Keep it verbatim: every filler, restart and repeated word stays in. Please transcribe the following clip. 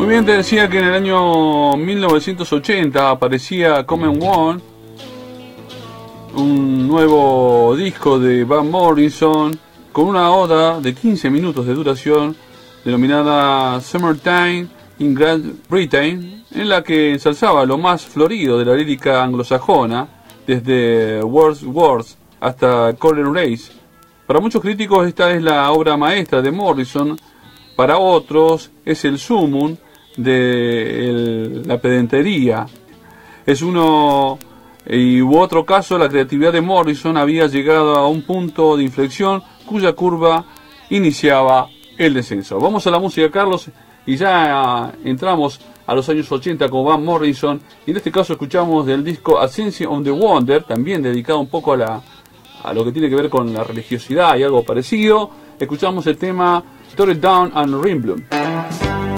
bien, te decía que en el año mil novecientos ochenta aparecía Common One, un nuevo disco de Van Morrison con una oda de quince minutos de duración denominada Summertime in Great Britain, en la que ensalzaba lo más florido de la lírica anglosajona, desde Wordsworth hasta Coleridge. Para muchos críticos esta es la obra maestra de Morrison, para otros es el sumum de el, la pedantería. Es uno y u otro caso, la creatividad de Morrison había llegado a un punto de inflexión cuya curva iniciaba el descenso. Vamos a la música, Carlos, y ya entramos a los años ochenta con Van Morrison, y en este caso escuchamos del disco Ascension of the Wonder, también dedicado un poco a, la, a lo que tiene que ver con la religiosidad y algo parecido. Escuchamos el tema Tore Down and Rimblum.